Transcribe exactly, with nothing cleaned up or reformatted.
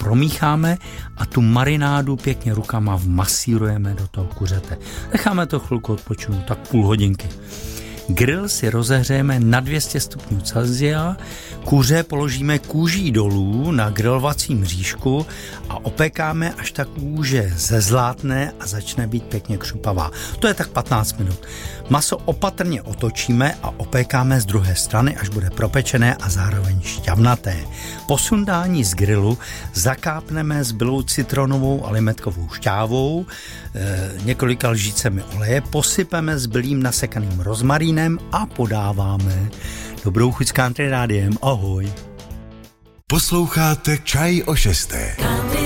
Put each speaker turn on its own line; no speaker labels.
promícháme a tu marinádu pěkně rukama vmasírujeme do toho kuřete. Necháme to chvilku odpočinout, tak půl hodinky. Grill si rozehřejeme na dvě stě stupňů Celsia, kuře položíme kůží dolů na grilovacím mřížku a opékáme, až ta kůže zezlátne a začne být pěkně křupavá. To je tak patnáct minut. Maso opatrně otočíme a opékáme z druhé strany, až bude propečené a zároveň šťavnaté. Po sundání z grilu zakápneme zbylou citronovou a limetkovou šťávou, e, několika lžícemi oleje, posypeme zbylým nasekaným rozmarínem a podáváme. Dobrou chuť s Country Rádiem. Ahoj.
Posloucháte Čaj o šesté.